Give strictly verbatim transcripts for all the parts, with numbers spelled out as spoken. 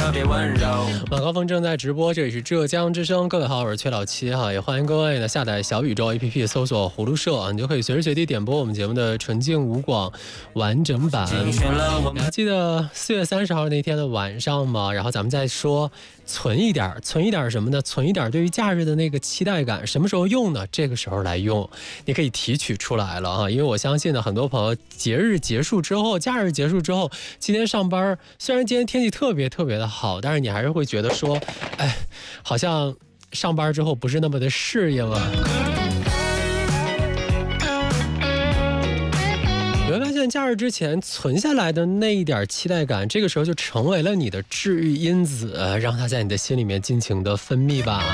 特别温柔。 晚高峰正在直播，这里是浙江之声。各位好，我是崔老七哈，也欢迎各位呢下载小宇宙 A P P 搜索葫芦社，你就可以随时随地点播我们节目的纯净无广完整版。你还记得四月三十号那天的晚上吗？然后咱们再说存一点，存一点什么呢？存一点对于假日的那个期待感，什么时候用呢？这个时候来用，你可以提取出来了啊！因为我相信呢，很多朋友节日结束之后，假日结束之后，今天上班，虽然今天天气特别特别的好，但是你还是会觉得说，哎，好像上班之后不是那么的适应啊。你会发现假日之前存下来的那一点期待感，这个时候就成为了你的治愈因子，让它在你的心里面尽情的分泌吧。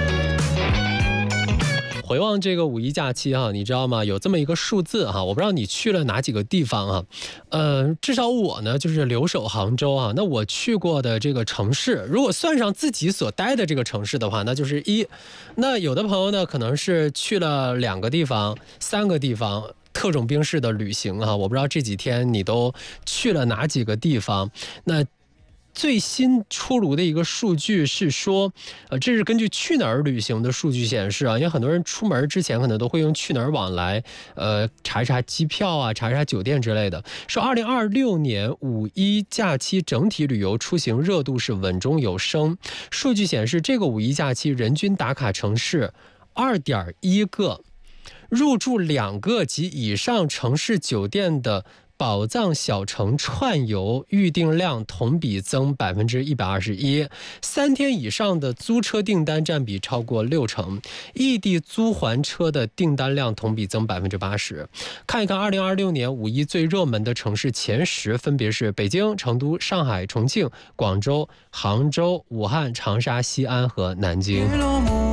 回望这个五一假期哈，你知道吗？有这么一个数字哈，我不知道你去了哪几个地方啊？呃，至少我呢就是留守杭州啊。那我去过的这个城市，如果算上自己所待的这个城市的话，那就是一。那有的朋友呢可能是去了两个地方、三个地方。特种兵式的旅行啊，我不知道这几天你都去了哪几个地方。那最新出炉的一个数据是说，呃，这是根据去哪儿旅行的数据显示啊，因为很多人出门之前可能都会用去哪儿网来，呃，查一查机票啊，查一查酒店之类的。说二零二六年五一假期整体旅游出行热度是稳中有升。数据显示，这个五一假期人均打卡城市二点一个。入住两个及以上城市酒店的宝藏小城串游预订量同比增百分之一百二十一，三天以上的租车订单占比超过六成，异地租还车的订单量同比增百分之八十。看一看二零二六年五一最热门的城市前十，分别是北京、成都、上海、重庆、广州、杭州、武汉、长沙、西安和南京。